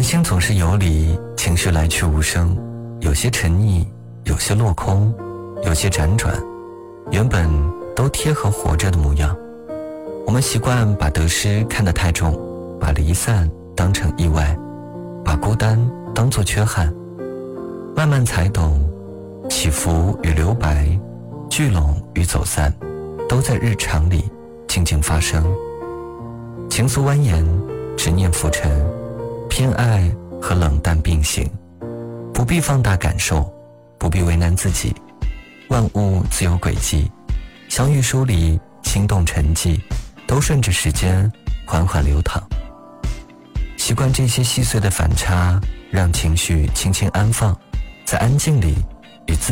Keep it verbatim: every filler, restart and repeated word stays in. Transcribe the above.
人心总是游离，情绪来去无声，有些沉溺，有些落空，有些辗转，原本都贴合活着的模样。我们习惯把得失看得太重，把离散当成意外，把孤单当作缺憾。慢慢才懂，起伏与留白，聚拢与走散，都在日常里静静发生。情愫蜿蜒，执念浮沉，偏爱和冷淡并行，不必放大感受，不必为难自己，万物自有轨迹，相遇疏离，心动沉寂，都顺着时间缓缓流淌。习惯这些细碎的反差，让情绪轻轻安放，在安静里